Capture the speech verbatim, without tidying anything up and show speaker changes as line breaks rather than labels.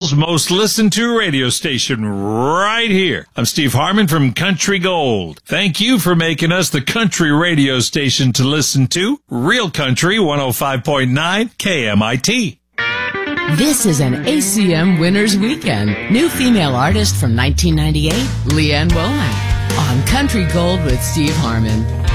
world's most listened to radio station right here. I'm Steve Harmon from Country Gold. Thank you for making us the country radio station to listen to. Real Country one oh five point nine K M I T.
This is an A C M Winners Weekend. New female artist from nineteen ninety-eight, Leanne Womack. On Country Gold with Steve Harmon.